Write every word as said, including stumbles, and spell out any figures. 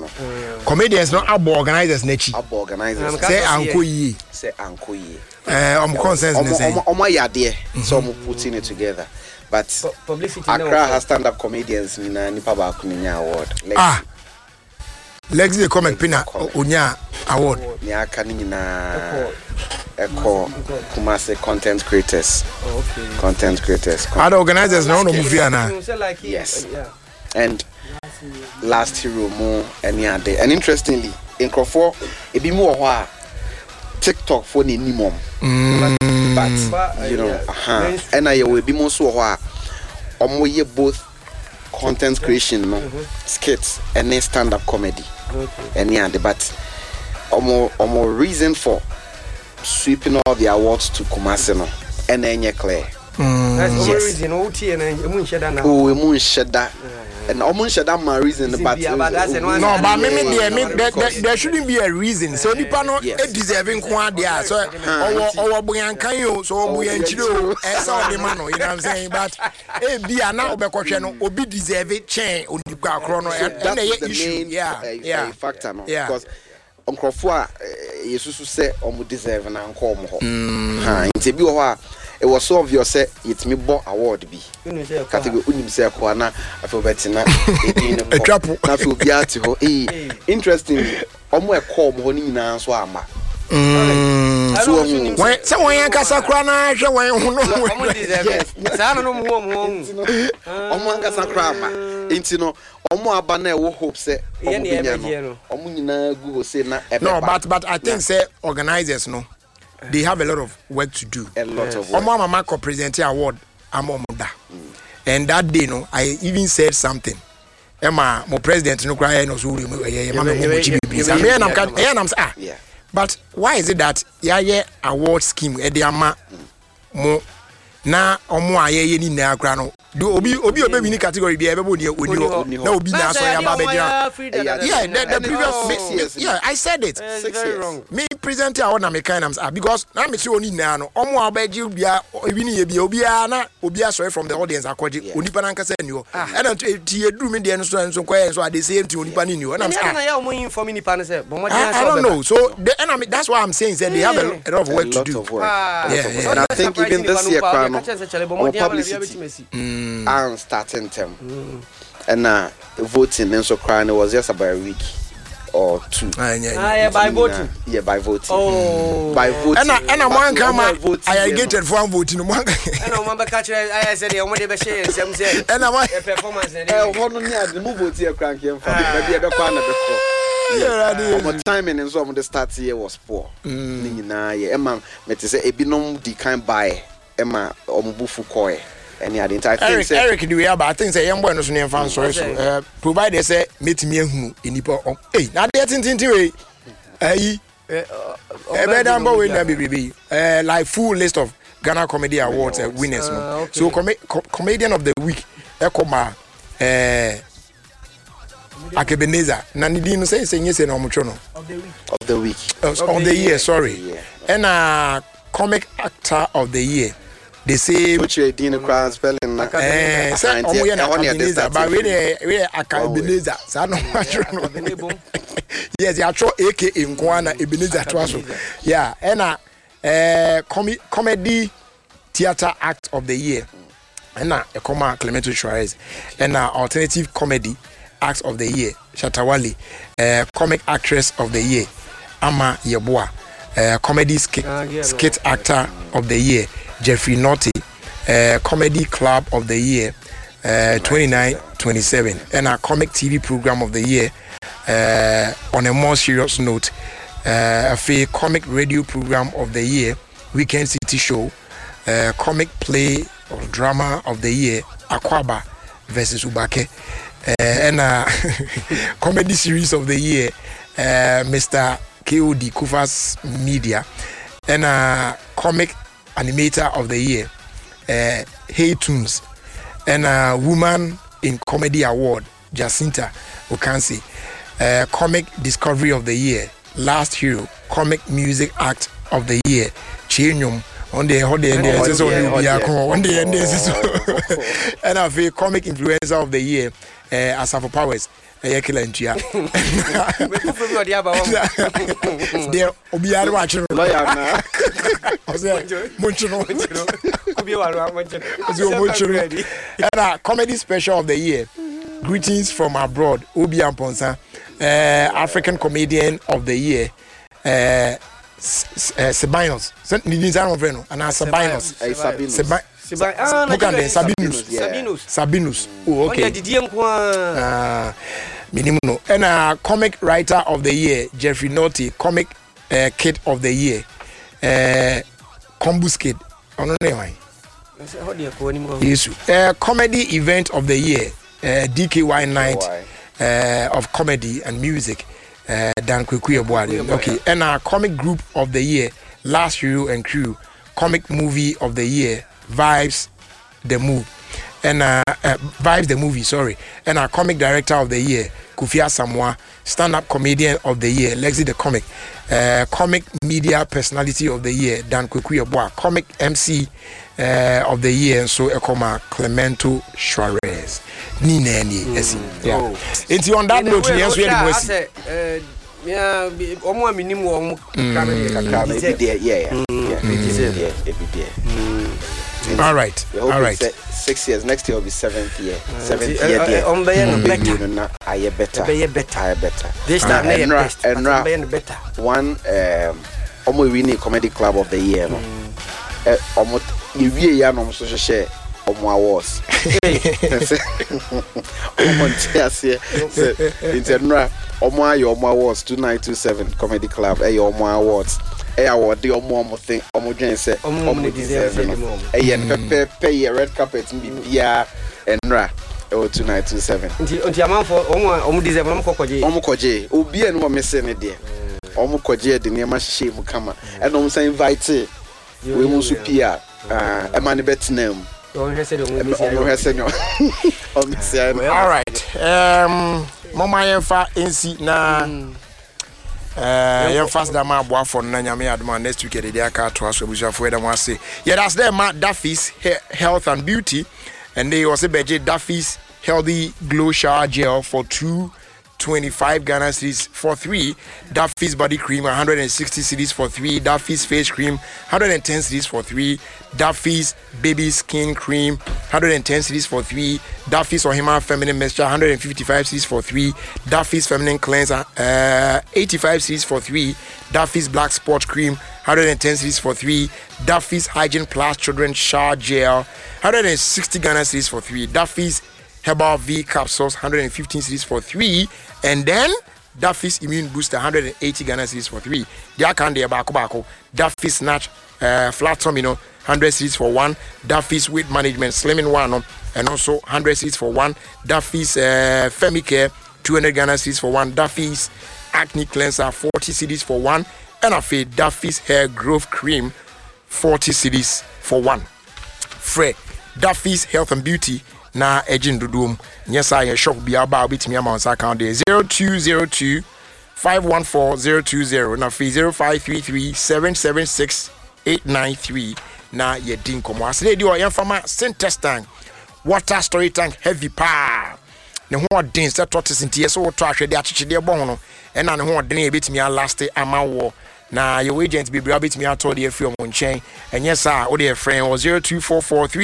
no. Comedians no abo organizers nechi. Abo organizers. Say anko yi. Say anko yi. Eh, um consensus ne say. Omo yade. So I'm putting it together. But publicity Accra has stand-up comedians ni na nipa ba ku nya award. Ah. Lex the comic pina onya award. Ni aka ni na Echo Kumasi content creators. Okay. Content creators. Are the organizers no no movie ana? Yes. And last hero mo any other. And interestingly, in Crawford, it be more wa TikTok for the minimum. But you know, uh-huh. And I will be more so wa omo ye both content creation, no skits and stand-up comedy. Any other, but omo omo reason for sweeping all the awards to Kumasi no and then clear. Mm. That's the yes. reason O T and Emun Sheda now. Oh, Emun Sheda. And Emun Sheda my reason but no, but maybe there, there, there, there shouldn't be a reason. So the panel is deserving quadia. So our Boyan Kayo, so Boyan Chilo, as all the man, you know what I'm saying? But eh, be a now Becochano, or be deserving chain on the chrono and the issue. Yeah, yeah, factor, no, because. Uncle Fua, Jesus said, "Omu deserve and uncle mo." Ha, inti bi wo ha, it was so obvious say it me bo award bi. Category unim say ko na afi betina edin no. Na fi obi ati ho. Eh, interesting. Omo e call mo ni nyina so ama. Mm. So when someone yankasa kra na hwe wen ho no. Omo deserve. Sa no no mo mo. Omo yankasa kra ama. Inti no omo aba na e wo hope say omo binya no. Omo nyina gu ho say na ebe. No, but but I think say organizers no, they have a lot of work to do. A lot of work. Omo mama ko present award amomo da. And that day no, I even said something. Emma, my president no cry no so we mama mo chibi bi. I mean I'm can I'm say ah. Yeah. But why is it that yeah yeah award scheme e dey ama mo na omo ayeye ni na akra no do obi obi obi ni category bi e be bo ni oni na obi na so ya ba be dira yeah the, the previous yeah I said it six years me present award na me kind am ah because na me see oni na no omo abaji bia ebi ni ye bia obi na obi aso from the audience akwaje onipa na nkasa ni ho e na ti edu me de no so so kwa so the same thing onipa ni ni ho na me na ya omo inform nipa no say but mo I don't know so the, and I mean, that's why I'm saying that they have a, a lot of work to do yeah, yeah. And I think even this year our publicity mm. and starting term mm. and uh, voting and so crying it was just about a week or two. Ah, yeah, ah, yeah, by voting. Yeah, by voting. Oh, by voting. And I and I want come I get for voting. And I remember catch I said you want to share some say. And I want performance. Eh, one on the move vote here crank here for maybe a corner before. Yeah, but timing and so on the start here was poor. Mm. Nah, yeah, Emma, me to say ebinom di kind buy Emma omubufu koe. Any other entire thing. Eric, Eric, do we have? I think say young boy no so near fan sorry. So, provide they say meet me who in the hey, now they tin tin tin way. Eh, eh, better go in there, baby. Eh, like full list of Ghana Comedy Awards uh, winners. No? Uh, okay. So com- com- comedian of the week, Ekoma, eh. Akebeneza. Na nidi no say say yes na omucho no. Of the week. Of the week. Uh, of, of the, the year, year, sorry. Yeah. And uh comic actor of the year. They say which you didn't cry spelling na. Eh, say omo na Akebeneza, but we dey we Akebeneza. Sa no match. Yes, you throw A K in Kwana Ebenezer Twaso. Yeah, and uh eh com- comedy theater act of the year. And uh Ekoma Clement Suarez. And uh alternative comedy act of the year, Shatawali, uh, comic actress of the year, Ama Yeboah, uh, comedy skit, skit actor of the year, Jeffrey Naughty, uh, comedy club of the year, uh, twenty-nine twenty-seven, and a comic T V program of the year. Uh, on a more serious note, uh, a fair comic radio program of the year, Weekend City Show, uh, comic play or drama of the year, Akwaba versus Ubake. Uh, and a comedy series of the year, uh, Mister K O D Kufas Media, and a comic animator of the year, uh, Hey Tunes, and a woman in comedy award, Jacinta Okansi, uh, comic discovery of the year, Last Hero, comic music act of the year, Chinyum. On the on the end, there's on the end, and I feel comic influencer of the year. Uh, Asafo Powers, ɛyɛ kilantua Mekufo bi odi aba wo. de obiara wa kyerɛ lawyer na ɔsɛ monkyerɛ Kubi wa ro monkyerɛ. ɔsɛ monkyerɛ ɛna comedy special of the year greetings from abroad Obi Amponsa uh, African comedian of the year uh, Sabinos Nidin San Freno and Sabinos Sabinus Ah, Sabinus Sabinus. Sabinus oh okay Didi nkwa. Ah, minimum no. And a comic writer of the year, Jeffrey Naughty, comic uh, kid of the year, uh, Combus Kid. I don't know why. Yes. Uh, comedy event of the year, uh, D K Y night uh, of comedy and music, uh, Dan Kwekuye Boade. Okay. And a comic group of the year, Last Hero and Crew, comic movie of the year, Vibes the Move. And uh, uh, Vibes the movie, sorry, and our comic director of the year, Kufia Samoa, stand-up comedian of the year, Lexi the comic, uh, comic media personality of the year, Dan Kwekuye Boa, comic M C uh, of the year, and so Ekoma Clemento Suarez. Nina ni esi. Yeah. Into on that note, we answer the question. Yeah, omo aminimu omo kakra be there yeah yeah yeah every day. All right, all right. Six years. Next year will be seventh year. Seventh year there. On be no better. No, I better. Be better. I better. This time na best. And be better. One um, Omo winning comedy club of the year. No. Eh, Omo you we ya no so share Omo awards. Omo tiase. Internal Omo ayo Omo awards two nine two seven comedy club. Eh Omo awards. Eh award the Omo Omo thing Omo dwen say Omo deserve no. Eh yen pepe pay red carpet bi bia enra eh two nine two seven. Nti nti amanfo Omo Omo deserve Omo kokoje. Omo koje obi en mo mese ne de. Omo koje de ne ma hye mu kama. Eh no say invite we mu su pia ah e ma ne betinam. Omo hese de Omo mesi ayo. Omo hese nyo. Omo mesi ayo. All right. Um mama yenfa ensi na Uh, yeah, fast that my boy for Nanyame Adma next week. The car to us, we shall for them. I say, yeah, that's them. Duffy's Health and Beauty, and they also budget Duffy's Healthy Glow Shower Gel for two twenty-five Ghana cedis for three. Duffy's Body Cream one hundred sixty cedis for three. Duffy's Face Cream one hundred ten cedis for three. Duffy's Baby Skin Cream one hundred ten cedis for three. Duffy's Ohima Feminine Moisture one hundred fifty-five cedis for three. Duffy's Feminine Cleanser uh, eighty-five cedis for three. Duffy's Black Spot Cream one hundred ten cedis for three. Duffy's Hygiene Plus Children's Shower Gel one hundred sixty Ghana cedis for three. Duffy's Herbal V Capsules one hundred fifteen cedis for three. And then Duffy's Immune Booster one hundred eighty Ghana cedis for three. The account there bako bako. Duffy's Snatch uh, Flat Tummy, you know, one hundred cedis for one. Duffy's Weight Management Slimming one, no, and also one hundred cedis for one. Duffy's uh, Femicare two hundred Ghana cedis for one. Duffy's Acne Cleanser forty cedis for one. And I feel Duffy's Hair Growth Cream forty cedis for one. Fred Duffy's Health and Beauty. Na agent dudum yes I shop be about bit me amount account there zero two zero two five one four zero two zero na fee zero five three three seven seven six eight nine three na ye din komo asle di o yan fama center tank water storage tank heavy pa ne ho den set tortoise ntie so to ahwede akyekye bon no e na ne ho den e betimi last amawo na your agent be bra betimi atọ de afri omo nchen enye sa o de friend zero two four four three